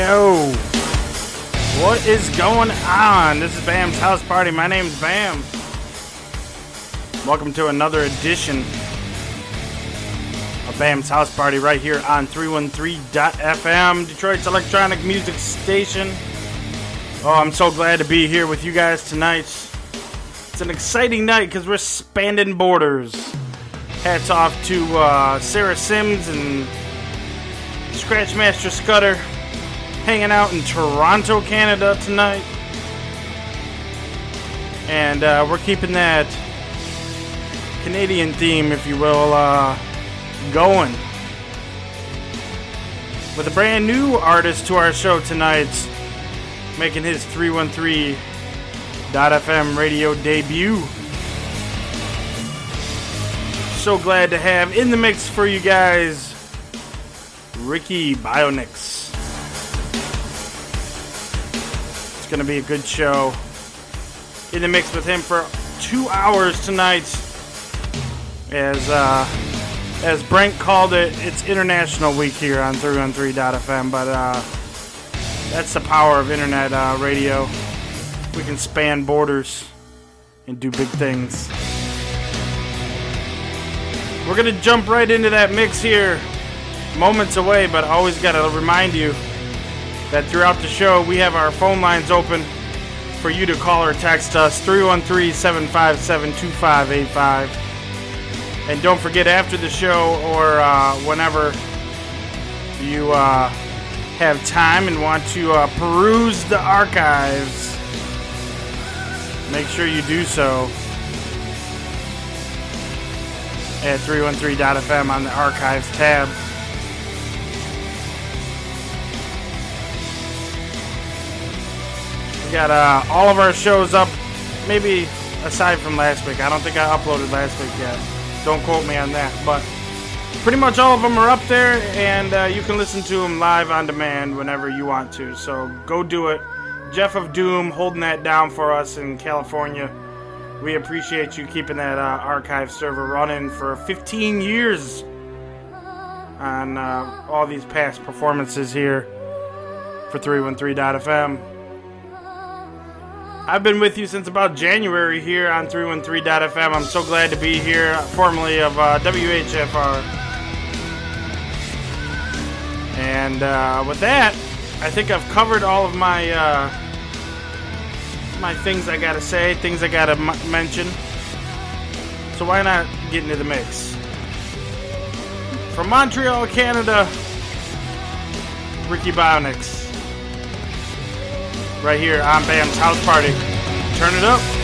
Yo, what is going on? This is Bam's House Party. My name's Bam. Welcome to another edition of Bam's House Party right here on 313.fm, Detroit's electronic music station. Oh, I'm so glad to be here with you guys tonight. It's an exciting night because we're spanning borders. Hats off to Sarah Sims and Scratchmaster Scudder hanging out in Toronto, Canada tonight. And we're keeping that Canadian theme, if you will, going. With a brand new artist to our show tonight, making his 313.fm radio debut. So glad to have in the mix for you guys Ricky Bionix. It's going to be a good show. In the mix with him for 2 hours tonight. As Brent called it, it's International Week here on 313.fm, but that's the power of internet radio. We can span borders and do big things. We're going to jump right into that mix here. Moments away, but always got to remind you that throughout the show we have our phone lines open for you to call or text us, 313-757-2585. And don't forget, after the show or whenever you have time and want to peruse the archives, make sure you do so at 313.fm on the archives tab. We got all of our shows up, maybe aside from last week. I don't think I uploaded last week yet. Don't quote me on that. But pretty much all of them are up there, and you can listen to them live on demand whenever you want to. So go do it. Jeff of Doom holding that down for us in California. We appreciate you keeping that archive server running for 15 years on all these past performances here for 313.fm. I've been with you since about January here on 313.fm. I'm so glad to be here, formerly of WHFR. And with that, I think I've covered all of my my things I gotta say, things I gotta mention. So why not get into the mix? From Montreal, Canada, Ricky Bionix. Right here on Bam's House Party. Turn it up.